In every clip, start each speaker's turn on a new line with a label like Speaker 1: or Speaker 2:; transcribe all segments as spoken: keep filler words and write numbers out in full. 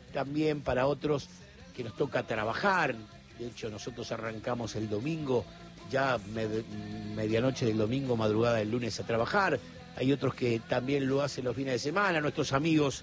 Speaker 1: también para otros que nos toca trabajar. De hecho, nosotros arrancamos el domingo, ya med- medianoche del domingo, madrugada del lunes a trabajar. Hay otros que también lo hacen los fines de semana. Nuestros amigos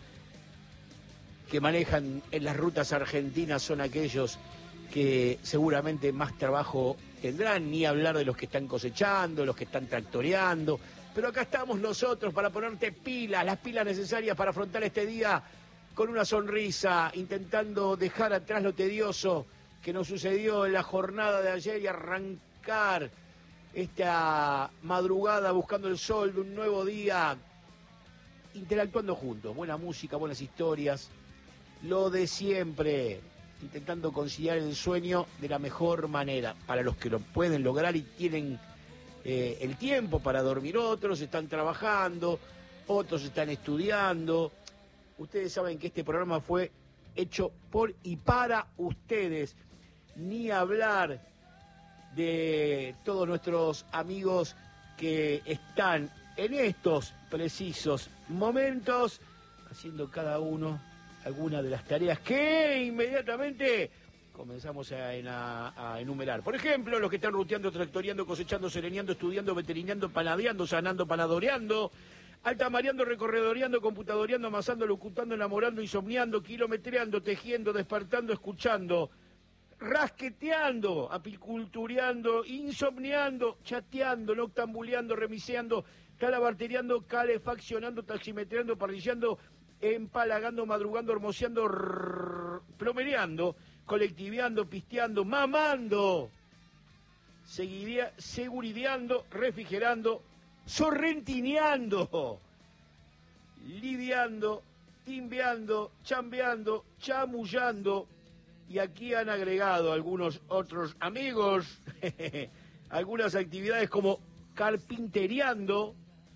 Speaker 1: que manejan en las rutas argentinas son aquellos que seguramente más trabajo tendrán, ni hablar de los que están cosechando, los que están tractoreando. Pero acá estamos nosotros para ponerte pilas, las pilas necesarias para afrontar este día con una sonrisa, intentando dejar atrás lo tedioso que nos sucedió en la jornada de ayer y arrancar esta madrugada buscando el sol de un nuevo día, interactuando juntos. Buena música, buenas historias, lo de siempre, intentando conciliar el sueño de la mejor manera. Para los que lo pueden lograr y tienen eh, el tiempo para dormir, otros están trabajando, otros están estudiando. Ustedes saben que este programa fue hecho por y para ustedes. Ni hablar de todos nuestros amigos que están en estos precisos momentos haciendo cada uno alguna de las tareas que inmediatamente comenzamos a, a, a enumerar. Por ejemplo, los que están ruteando, tractoreando, cosechando, sereneando, estudiando, veterinando, panadeando, sanando, panadoreando, altamareando, recorredoreando, computadoreando, amasando, locutando, enamorando, insomniando, kilometreando, tejiendo, despertando, escuchando, rasqueteando, apicultureando, insomniando, chateando, noctambuleando, remiseando, calabartereando, calefaccionando, taximetreando, parrillando, empalagando, madrugando, hermoseando, rrr, plomereando, colectiveando, pisteando, mamando, seguiría, segurideando, refrigerando, sorrentineando, lidiando, timbeando, chambeando, chamullando. Y aquí han agregado algunos otros amigos algunas actividades como carpinteriando,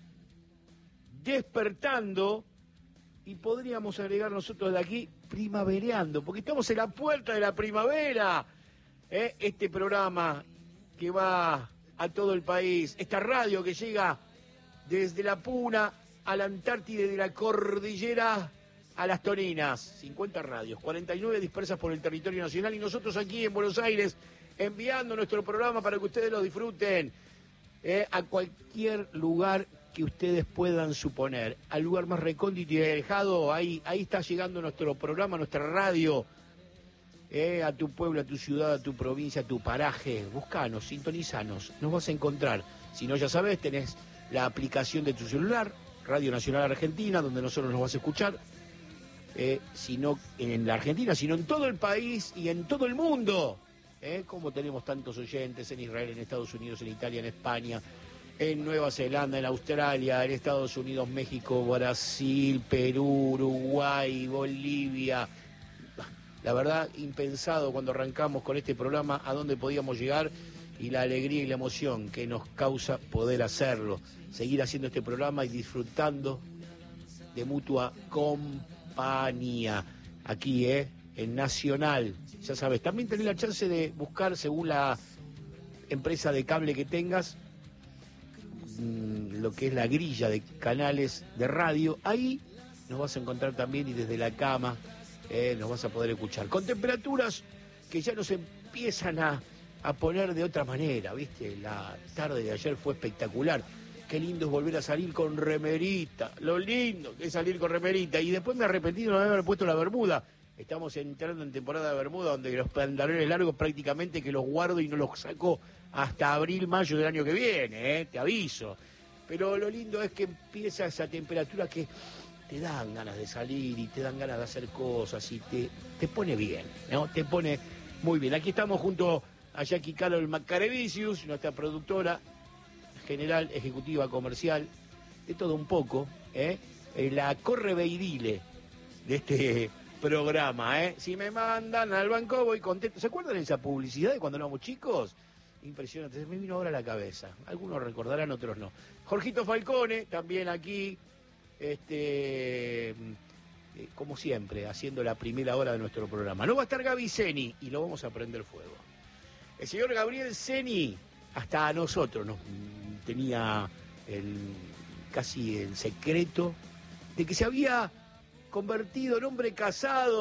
Speaker 1: despertando, y podríamos agregar nosotros de aquí primavereando, porque estamos en la puerta de la primavera. ¿eh? Este programa que va a todo el país, esta radio que llega desde la Puna a la Antártida, de la cordillera a las Toninas, cincuenta radios, cuarenta y nueve dispersas por el territorio nacional, y nosotros aquí en Buenos Aires enviando nuestro programa para que ustedes lo disfruten eh, a cualquier lugar que ustedes puedan suponer, al lugar más recóndito y alejado. Ahí, ahí está llegando nuestro programa, nuestra radio, eh, a tu pueblo, a tu ciudad, a tu provincia, a tu paraje. Buscanos, sintonizanos, nos vas a encontrar. Si no, ya sabes, tenés la aplicación de tu celular, Radio Nacional Argentina, donde nosotros nos vas a escuchar. Eh, sino en la Argentina, sino en todo el país y en todo el mundo, eh, como tenemos tantos oyentes en Israel, en Estados Unidos, en Italia, en España, en Nueva Zelanda, en Australia, en Estados Unidos, México, Brasil, Perú, Uruguay, Bolivia. La verdad, impensado cuando arrancamos con este programa a dónde podíamos llegar, y la alegría y la emoción que nos causa poder hacerlo, seguir haciendo este programa y disfrutando de mutua compañía. Compañía, aquí, ¿eh? En Nacional, ya sabes. También tenés la chance de buscar, según la empresa de cable que tengas, mmm, lo que es la grilla de canales de radio. Ahí nos vas a encontrar también, y desde la cama eh, nos vas a poder escuchar. Con temperaturas que ya nos empiezan a, a poner de otra manera, ¿viste? La tarde de ayer fue espectacular. Qué lindo es volver a salir con remerita, lo lindo que es salir con remerita. Y después me arrepentí de no haber puesto la bermuda. Estamos entrando en temporada de bermuda, donde los pantalones largos prácticamente que los guardo y no los saco hasta abril, mayo del año que viene, ¿eh? Te aviso. Pero lo lindo es que empieza esa temperatura que te dan ganas de salir y te dan ganas de hacer cosas y te, te pone bien, ¿no? Te pone muy bien. Aquí estamos junto a Jackie Carol Macarevicius, nuestra productora general, ejecutiva, comercial, de todo un poco, ¿eh? Eh, la correveidile de este programa, ¿eh? Si me mandan al banco voy contento. ¿Se acuerdan de esa publicidad de cuando éramos chicos? Impresionante, se me vino ahora a la cabeza. Algunos recordarán, otros no. Jorgito Falcone, también aquí, este, eh, como siempre, haciendo la primera hora de nuestro programa. No va a estar Gaby Seni y lo vamos a prender fuego. El señor Gabriel Seni, hasta a nosotros nos tenía el, casi el secreto de que se había convertido en hombre casado